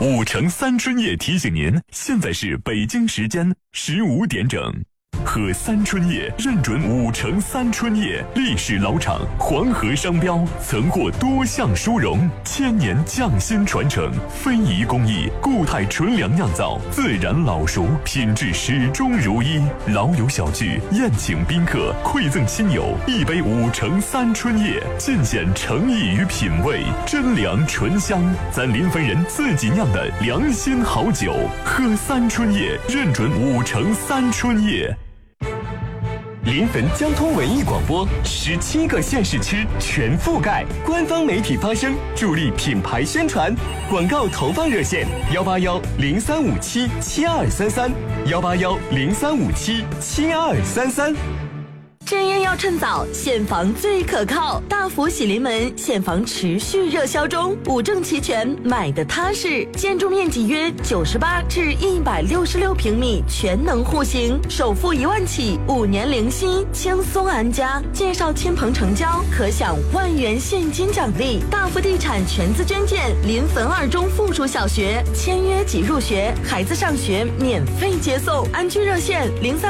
5城3春夜提醒您，现在是北京时间15点整。喝三春叶认准5城3春叶，历史老厂，黄河商标，曾获多项殊荣，1000年匠心传承，非遗工艺，固态纯粮酿造，自然老熟，品质始终如一。老友小聚，宴请宾客，馈赠亲友，一杯5城3春叶，尽显诚意与品味，真粮醇香，咱临汾人自己酿的良心好酒。喝三春叶，认准5城3春叶。 临汾交通文艺广播，17个县市区全覆盖，官方媒体发声，助力品牌宣传。广告投放热线：181-0357-7233，181-0357-7233。 正业要趁早，现房最可靠。大福喜临门现房持续热销中，五证齐全，买的踏实。建筑面积约98至166平米，全能户型，首付1万起，5年零息，轻松安家。介绍亲朋成交，可享1万元现金奖励。大福地产全资捐建临汾2中附属小学，签约即入学，孩子上学免费接送。安居热线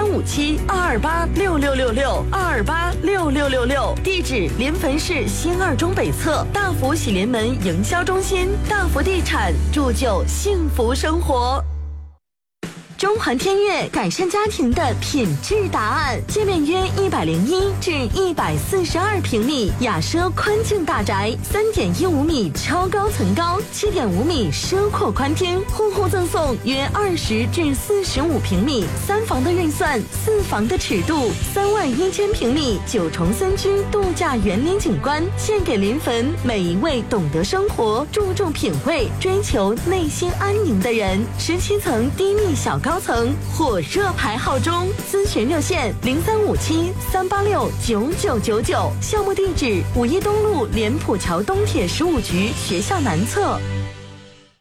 0357-228-6666。228-6666，地址临汾市新2中北侧大福喜临门营销中心。大福地产，铸就幸福生活。中环天悦改善家庭的品质答案，界面约101至142平米，雅奢宽净大宅，3.15米超高层高，7.5米奢阔宽厅，户户赠送约20至45平米，3房的预算，4房的尺度，3万1000平米9重森居度假园林景观，献给临汾每一位懂得生活、注重品味、追求内心安宁的人。17层低密小高层火热排号中，咨询热线0357-386-9999，项目地址5一东路莲浦桥东铁15局学校南侧。